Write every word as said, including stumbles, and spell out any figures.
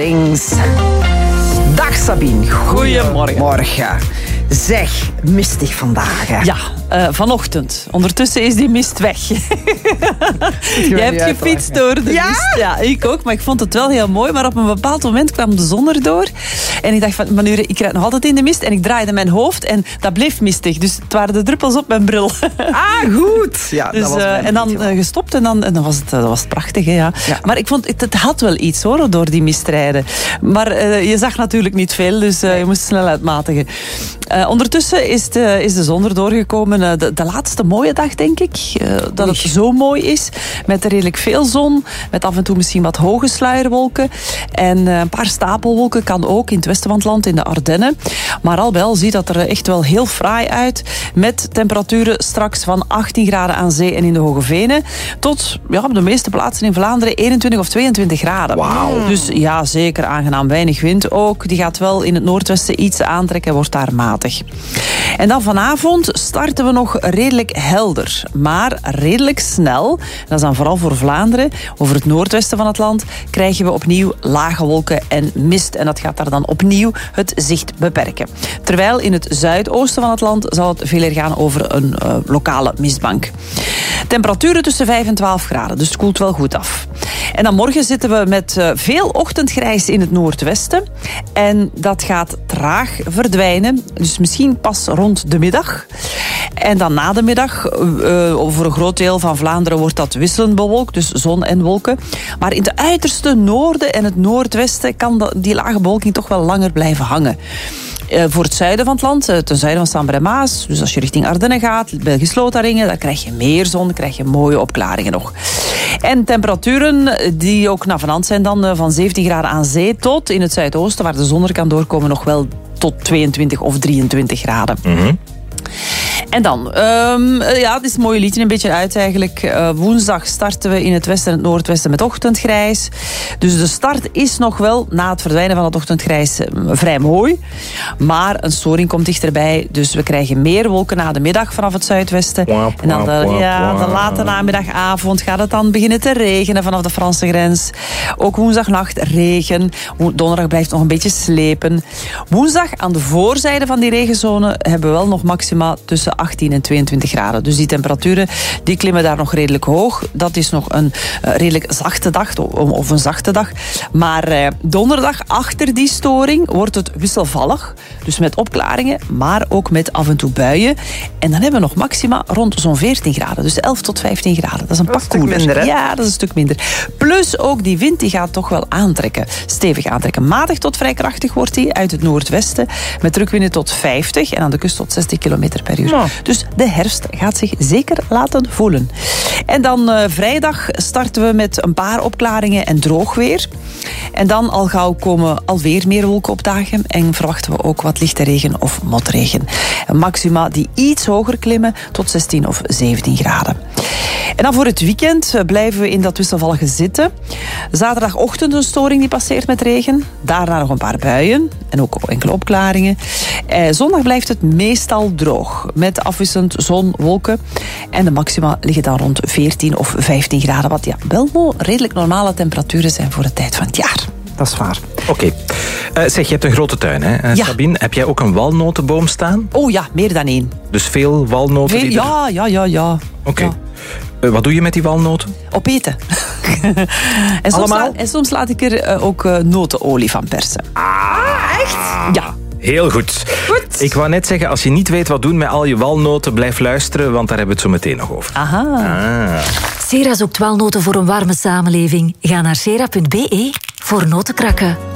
Links. Dag Sabine. Goedemorgen. Morgen. Zeg, mistig vandaag, hè? Ja, uh, vanochtend. Ondertussen is die mist weg. Jij hebt gefietst door de ja? mist. Ja, ik ook, maar ik vond het wel heel mooi. Maar op een bepaald moment kwam de zon erdoor. En ik dacht van, Manure, ik rijd nog altijd in de mist. En ik draaide mijn hoofd en dat bleef mistig. Dus het waren de druppels op mijn bril. Ah, goed. Ja, dus, dat was uh, en dan uh, gestopt en dan, en dan was het, uh, dat was het prachtig. Hè, ja. Ja. Maar ik vond, het, het had wel iets hoor, door die mistrijden. Maar uh, je zag natuurlijk niet veel, dus uh, je moest snel uitmatigen. Uh, ondertussen is de, is de zon er doorgekomen. Uh, de, de laatste mooie dag, denk ik. Uh, dat het zo mooi is. Met redelijk veel zon. Met af en toe misschien wat hoge sluierwolken. En uh, een paar stapelwolken kan ook in het westen van het land, in de Ardennen. Maar al wel ziet dat er echt wel heel fraai uit. Met temperaturen straks van achttien graden aan zee en in de Hoge Venen. Tot ja, op de meeste plaatsen in Vlaanderen eenentwintig of tweeëntwintig graden. Wauw. Dus ja, zeker aangenaam. Weinig wind ook. Die gaat wel in het noordwesten iets aantrekken en wordt daar matig. En dan vanavond starten we nog redelijk helder, maar redelijk snel. Dat is dan vooral voor Vlaanderen. Over het noordwesten van het land krijgen we opnieuw lage wolken en mist. En dat gaat daar dan opnieuw het zicht beperken. Terwijl in het zuidoosten van het land zal het veel eer gaan over een uh, lokale mistbank. Temperaturen tussen vijf en twaalf graden, dus het koelt wel goed af. En dan morgen zitten we met uh, veel ochtendgrijs in het noordwesten. En dat gaat traag verdwijnen. Dus misschien pas rond de middag. En dan na de middag, uh, voor een groot deel van Vlaanderen wordt dat wisselend bewolkt. Dus zon en wolken. Maar in het uiterste noorden en het noordwesten kan de, die lage bewolking toch wel langer blijven hangen. Uh, voor het zuiden van het land, uh, ten zuiden van Sambre en Maas. Dus als je richting Ardennen gaat, Belgisch-Lotharingen, dan krijg je meer zon, dan krijg je mooie opklaringen nog. En temperaturen die ook navenant zijn dan uh, van zeventien graden aan zee tot in het zuidoosten, waar de zon er kan doorkomen, nog wel tot tweeëntwintig of drieëntwintig graden. Mm-hmm. En dan, um, ja, het is een mooie liedje, een beetje uit eigenlijk. Uh, woensdag starten we in het westen en het noordwesten met ochtendgrijs. Dus de start is nog wel, na het verdwijnen van het ochtendgrijs, uh, vrij mooi. Maar een storing komt dichterbij. Dus we krijgen meer wolken na de middag vanaf het zuidwesten. En dan de, ja, de late namiddagavond gaat het dan beginnen te regenen vanaf de Franse grens. Ook woensdagnacht regen. Donderdag blijft nog een beetje slepen. Woensdag aan de voorzijde van die regenzone hebben we wel nog maxima tussen achttien en tweeëntwintig graden. Dus die temperaturen die klimmen daar nog redelijk hoog. Dat is nog een uh, redelijk zachte dag, of een zachte dag. Maar uh, donderdag, achter die storing, wordt het wisselvallig. Dus met opklaringen, maar ook met af en toe buien. En dan hebben we nog maxima rond zo'n veertien graden. Dus elf tot vijftien graden. Dat is een pak koeler. Minder, hè? Ja, dat is een stuk minder. Plus ook die wind die gaat toch wel aantrekken. Stevig aantrekken. Matig tot vrij krachtig wordt die uit het noordwesten. Met drukwinden tot vijftig en aan de kust tot zestig kilometer per uur. Ja. Dus de herfst gaat zich zeker laten voelen. En dan uh, vrijdag starten we met een paar opklaringen en droog weer. En dan al gauw komen alweer meer wolken opdagen. En verwachten we ook wat lichte regen of motregen. Maxima die iets hoger klimmen tot zestien of zeventien graden. En dan voor het weekend blijven we in dat wisselvallige zitten. Zaterdagochtend een storing die passeert met regen. Daarna nog een paar buien en ook enkele opklaringen. Eh, zondag blijft het meestal droog. Met afwisselend zon, wolken. En de maxima liggen dan rond veertien of vijftien graden. Wat ja, wel redelijk normale temperaturen zijn voor de tijd van het jaar. Dat is waar. Oké. Okay. Uh, zeg, je hebt een grote tuin, hè? Uh, ja. Sabine, heb jij ook een walnotenboom staan? Oh ja, meer dan één. Dus veel walnoten? Veel, die er... Ja, ja, ja, ja. Oké. Okay. Ja. Uh, wat doe je met die walnoten? Opeten. en, soms Allemaal? laat, en soms laat ik er uh, ook uh, notenolie van persen. Ah, echt? Ja. Heel goed. Goed. Ik wou net zeggen, als je niet weet wat doen met al je walnoten, blijf luisteren, want daar hebben we het zo meteen nog over. Aha. Ah. Sera zoekt walnoten voor een warme samenleving. Ga naar sera punt be voor notenkrakken.